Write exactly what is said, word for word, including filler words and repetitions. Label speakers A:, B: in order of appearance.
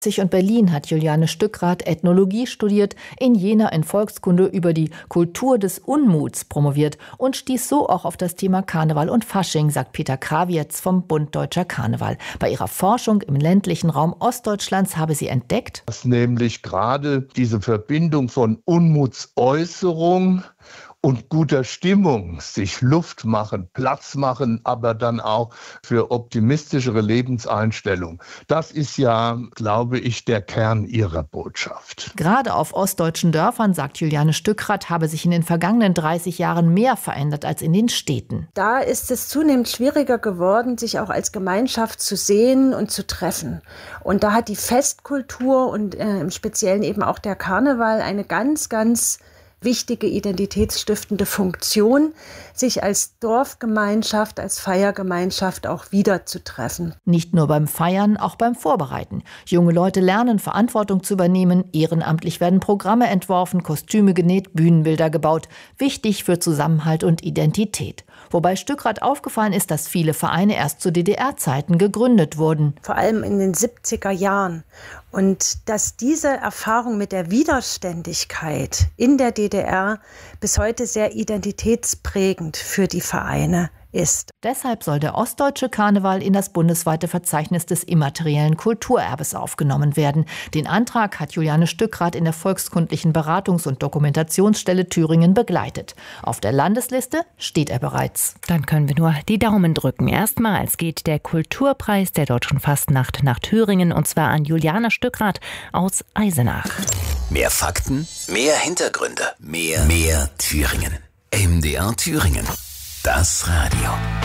A: Und Berlin hat Juliane Stückrath Ethnologie studiert, in Jena in Volkskunde über die Kultur des Unmuts promoviert und stieß so auch auf das Thema Karneval und Fasching, sagt Peter Krawietz vom Bund Deutscher Karneval. Bei ihrer Forschung im ländlichen Raum Ostdeutschlands habe sie entdeckt,
B: dass nämlich gerade diese Verbindung von Unmutsäußerung und guter Stimmung, sich Luft machen, Platz machen, aber dann auch für optimistischere Lebenseinstellung. Das ist ja, glaube ich, der Kern ihrer Botschaft.
A: Gerade auf ostdeutschen Dörfern, sagt Juliane Stückrath, habe sich in den vergangenen dreißig Jahren mehr verändert als in den Städten.
C: Da ist es zunehmend schwieriger geworden, sich auch als Gemeinschaft zu sehen und zu treffen. Und da hat die Festkultur und äh, im Speziellen eben auch der Karneval eine ganz, ganz wichtige identitätsstiftende Funktion, sich als Dorfgemeinschaft, als Feiergemeinschaft auch wiederzutreffen.
A: Nicht nur beim Feiern, auch beim Vorbereiten. Junge Leute lernen, Verantwortung zu übernehmen. Ehrenamtlich werden Programme entworfen, Kostüme genäht, Bühnenbilder gebaut. Wichtig für Zusammenhalt und Identität. Wobei Stückrath aufgefallen ist, dass viele Vereine erst zu D D R-Zeiten gegründet wurden.
C: Vor allem in den siebziger Jahren. Und dass diese Erfahrung mit der Widerständigkeit in der D D R bis heute sehr identitätsprägend für die Vereine ist.
A: Deshalb soll der ostdeutsche Karneval in das bundesweite Verzeichnis des immateriellen Kulturerbes aufgenommen werden. Den Antrag hat Juliane Stückrath in der Volkskundlichen Beratungs- und Dokumentationsstelle Thüringen begleitet. Auf der Landesliste steht er bereits.
D: Dann können wir nur die Daumen drücken. Erstmals geht der Kulturpreis der Deutschen Fastnacht nach Thüringen, und zwar an Juliane Stückrath aus Eisenach.
E: Mehr Fakten, mehr Hintergründe, mehr, mehr Thüringen. M D R Thüringen. Das Radio.